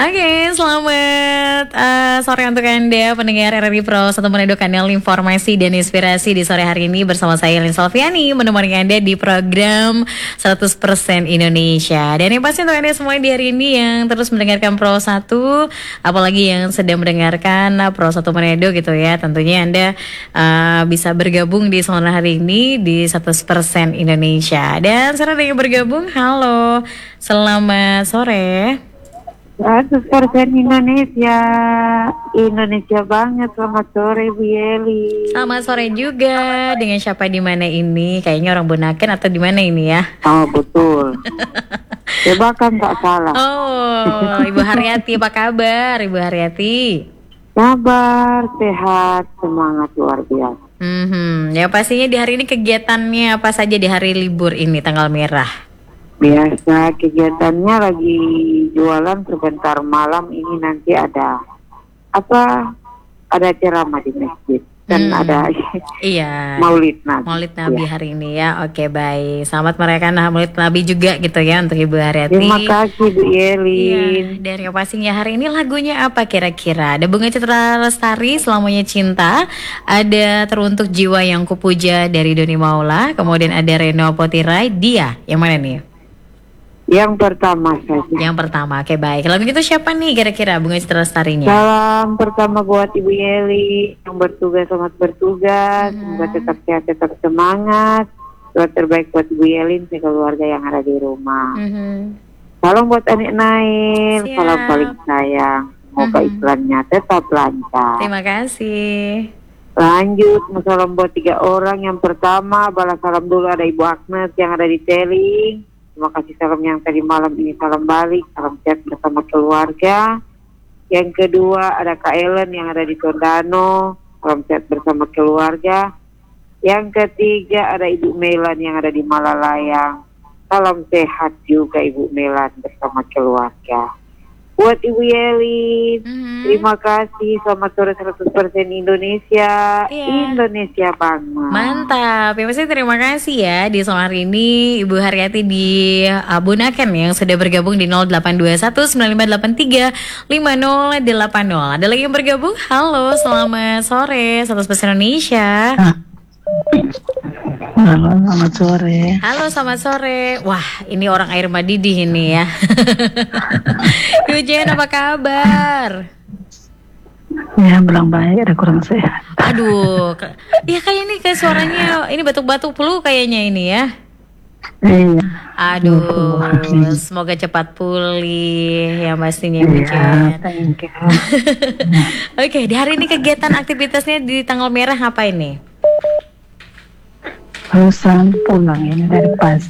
Oke, selamat sore untuk Anda pendengar RRI Pro 1 Manado, kanal informasi dan inspirasi di sore hari ini bersama saya Lin Salviani menemani Anda di program 100% Indonesia. Dan yang pasti untuk Anda semua di hari ini yang terus mendengarkan Pro 1, apalagi yang sedang mendengarkan Pro 1 Manado gitu ya, tentunya Anda bisa bergabung di sore hari ini di 100% Indonesia. Dan sekarang yang bergabung, halo, selamat sore. 100% Indonesia, Indonesia banget. Selamat sore Bu Yeli. Selamat sore juga. Dengan siapa di mana ini? Kayaknya orang Bunaken atau di mana ini ya? Oh betul. Coba kan nggak salah. Oh, Ibu Haryati, apa kabar Ibu Haryati? Kabar sehat, semangat luar biasa. Ya pastinya di hari ini kegiatannya apa saja di hari libur ini tanggal merah? Biasa kegiatannya lagi jualan sebentar malam ini nanti ada ceramah di masjid dan ada Maulid Nabi hari ini ya. Oke, baik. Selamat merayakan Maulid Nabi juga gitu ya untuk Ibu Haryati. Terima kasih Bu Yeli. Dan yang pastinya hari ini lagunya apa kira-kira? Ada Bunga Citra Lestari, Selamanya Cinta, ada Teruntuk Jiwa Yang Kupuja dari Doni Maula, kemudian ada Reno Potirai, Dia. Yang mana nih? Yang pertama saja. Yang pertama, oke baik. Lagu itu siapa nih kira-kira Bunga Citra Lestarinya? Salam pertama buat Ibu Yeli yang bertugas, selamat bertugas. Semoga tetap sehat, tetap semangat. Doa terbaik buat Ibu Yeli dan keluarga yang ada di rumah. Salam buat adik Nail, salam paling sayang. Semoga iklannya tetap lancar. Terima kasih. Lanjut, salam buat 3 orang. Yang pertama, balas salam dulu ada Ibu Agnes yang ada di Teling. Terima kasih salam yang tadi malam ini, salam balik, salam sehat bersama keluarga. Yang kedua ada Kak Ellen yang ada di Tondano, salam sehat bersama keluarga. Yang ketiga ada Ibu Melan yang ada di Malalayang, salam sehat juga Ibu Melan bersama keluarga. Buat Ibu Yeli, terima kasih. Selamat sore 100% Indonesia. Indonesia banget. Mantap. Ya pasti terima kasih ya di sore hari ini Ibu Haryati di Bunaken yang sudah bergabung di 0821 9583 5080. Ada lagi yang bergabung? Halo, selamat sore 100% Indonesia. Halo, selamat sore. Halo, selamat sore. Wah, ini orang air madidih ini ya. Yujen, apa kabar? Ya, bilang baik, ada kurang sehat. Aduh, ya kayak ini kayak suaranya ini batuk-batuk flu kayaknya ini ya. Iya. Aduh, semoga cepat pulih ya pastinya Yujen. Thank you. Oke, di hari ini kegiatan aktivitasnya di tanggal merah apa ini? Barusan pulang ini dari pas